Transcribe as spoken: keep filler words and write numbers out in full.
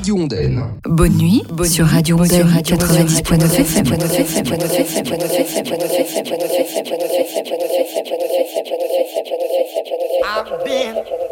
Radio Ondaine. Bonne nuit, Bonne sur Radio Ondaine quatre-vingt-dix virgule neuf F M. I've been